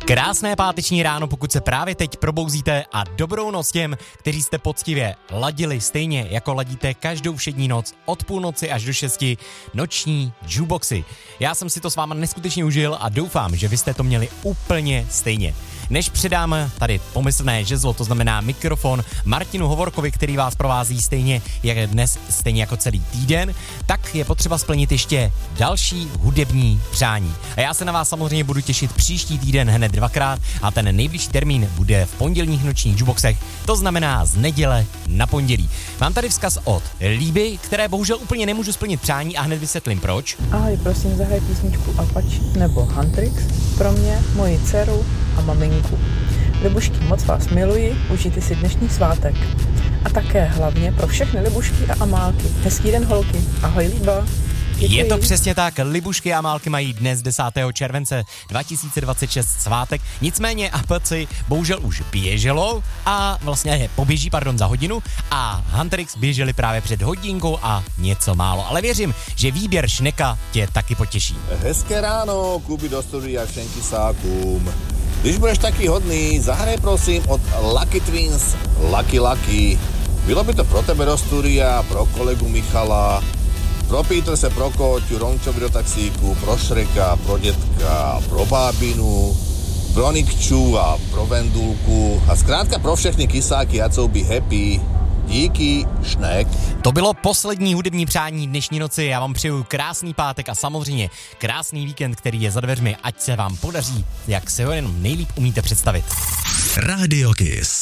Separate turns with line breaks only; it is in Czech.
Krásné páteční ráno, pokud se právě teď probouzíte, a dobrou noc těm, kteří jste poctivě ladili stejně, jako ladíte každou všední noc od půlnoci až do 6 noční jukeboxy. Já jsem si to s váma neskutečně užil a doufám, že vy jste to měli úplně stejně. Než předám tady pomyslné žezlo, to znamená mikrofon, Martinu Hovorkovi, který vás provází stejně jak dnes, stejně jako celý týden, tak je potřeba splnit ještě další hudební přání. A já se na vás samozřejmě budu těšit příští týden hned dvakrát a ten nejbližší termín bude v pondělních nočních jukeboxech, to znamená z neděle na pondělí. Mám tady vzkaz od Líby, které bohužel úplně nemůžu splnit přání a hned vysvětlím proč.
Ahoj, prosím, zahraj písničku Apache nebo Huntrix pro mě, moji dceru a maminku. Libušky, moc vás miluji, užijte si dnešní svátek. A také hlavně pro všechny Libušky a Amálky. Hezký den, holky. Ahoj, Líba. Děkuji.
Je to přesně tak, Libušky a Amálky mají dnes 10. července 2026 svátek, nicméně APC bohužel už běželo a vlastně poběží, za hodinu a Huntrix běželi právě před hodinkou a něco málo, ale věřím, že výběr Šneka tě taky potěší.
Hezké ráno, Kuby do studia všem kysákům. Když budeš taký hodný, zahraj prosím od Lucky Twins Lucky Lucky. Bylo by to pro tebe do studia, pro kolegu Michala, pro Peterse, pro Kóťu, Rončovi do taxíku, pro Šreka, pro detka, pro bábinu, pro Nikču a pro Vendulku a zkrátka pro všechny kysáky, ať jsou by happy. Díky, Šnek.
To bylo poslední hudební přání dnešní noci. Já vám přeju krásný pátek a samozřejmě krásný víkend, který je za dveřmi. Ať se vám podaří, jak se ho jenom nejlíp umíte představit.
Radio Kiss.